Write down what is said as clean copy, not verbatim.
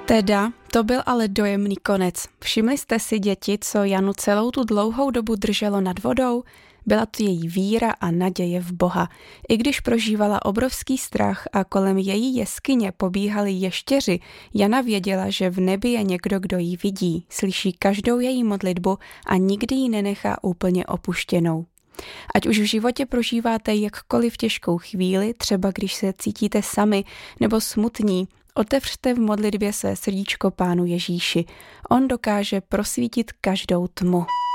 Teda, to byl ale dojemný konec. Všimli jste si, děti, co Janu celou tu dlouhou dobu drželo nad vodou? Byla to její víra a naděje v Boha. I když prožívala obrovský strach a kolem její jeskyně pobíhali ještěři, Jana věděla, že v nebi je někdo, kdo ji vidí, slyší každou její modlitbu a nikdy ji nenechá úplně opuštěnou. Ať už v životě prožíváte jakkoliv těžkou chvíli, třeba když se cítíte sami nebo smutní, otevřte v modlitbě své srdíčko Pánu Ježíši. On dokáže prosvítit každou tmu.